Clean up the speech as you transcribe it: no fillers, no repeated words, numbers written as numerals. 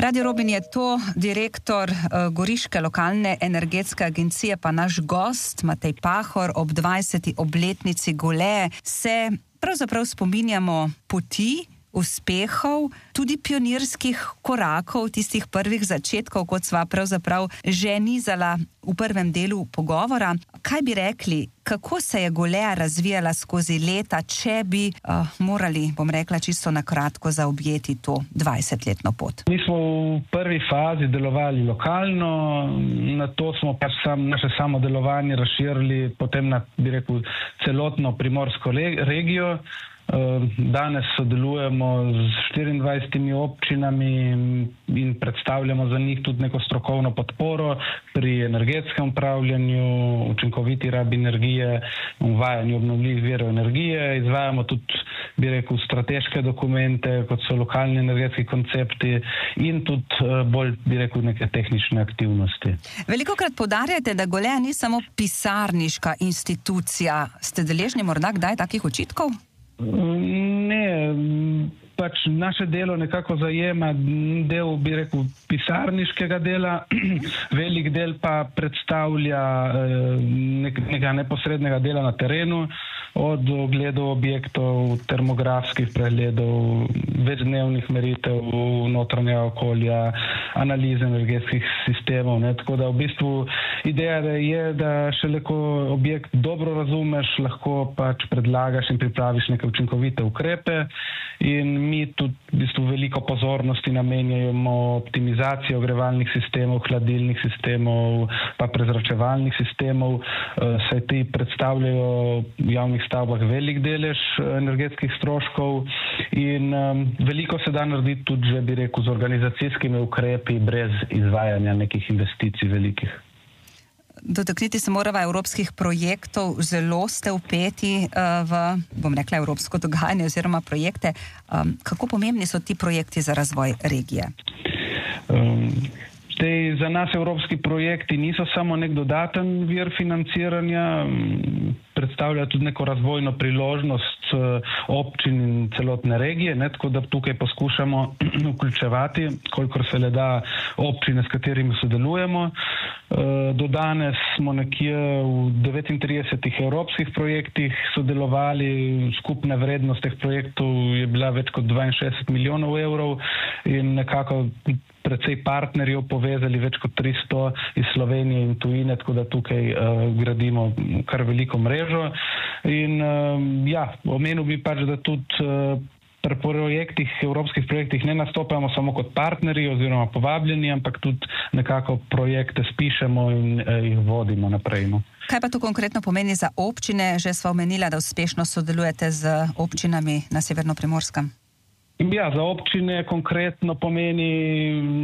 Radio Robin je to, direktor Goriške lokalne energetske agencije, pa naš gost Matej Pahor. Ob 20. obletnici Goleje se pravzaprav spominjamo poti, uspehov, tudi pionirskih korakov, tistih prvih začetkov, kot sva pravzaprav že nizala v prvem delu pogovora. Kaj bi rekli, kako se je Goleja razvijala skozi leta, če bi morali, bom rekla, čisto na kratko zaobjeti to 20-letno pot? Mi smo v prvi fazi delovali lokalno, na to smo pa naše samo delovanje razširili potem na, bi rekel, celotno primorsko regijo. Danes sodelujemo z 24 občinami in predstavljamo za njih tudi neko strokovno podporo pri energetskem upravljanju, učinkoviti rabi energije, uvajanju obnovljivih virov energije. Izvajamo tudi, bi rekel, strateške dokumente, kot so lokalni energetski koncepti in tudi bolj, bi rekel, neke tehnične aktivnosti. Velikokrat poudarjate, da Goleja ni samo pisarniška institucija. Ste deležni morda kdaj takih očitkov? Ne, pač naše delo nekako zajema del, bi rekel, pisarniškega dela, velik del pa predstavlja nekega neposrednega dela na terenu, od ogledov objektov, termografskih pregledov, večdnevnih meritev notranjega okolja, analize energetskih sistemov. Tako da v bistvu ideja je, da šele ko objekt dobro razumeš, lahko pač predlagaš in pripraviš neke učinkovite ukrepe, in mi tudi v bistvu veliko pozornosti namenjamo optimizaciji ogrevalnih sistemov, hladilnih sistemov, pa prezračevalnih sistemov, saj ti predstavljajo v javnih stavbah velik delež energetskih stroškov in veliko se da narediti tudi, že bi rekel, z organizacijskimi ukrepi brez izvajanja nekih investicij velikih. Dotakniti se morava evropskih projektov, zelo ste vpeti v, bom rekla, evropsko dogajanje oziroma projekte. Kako pomembni so ti projekti za razvoj regije? Za nas evropski projekti niso samo nek dodaten vir financiranja, predstavlja tudi neko razvojno priložnost občin in celotne regije, tako da tukaj poskušamo vključevati, kolikor se le da, občine, s katerimi sodelujemo. Do danes smo nekje v 39 evropskih projektih sodelovali, skupna vrednost teh projektov je bila več kot 62 milijonov evrov in nekako precej partnerjev povezali, več kot 300 iz Slovenije in tujine, tako da tukaj gradimo kar veliko mrežo. In omenil bi pač, da tudi pri projektih, evropskih projektih ne nastopamo samo kot partnerji oziroma povabljeni, ampak tudi nekako projekte spišemo in jih vodimo naprej. Kaj pa to konkretno pomeni za občine? Že sva omenila, da uspešno sodelujete z občinami na Severno Primorskem. Za občine konkretno pomeni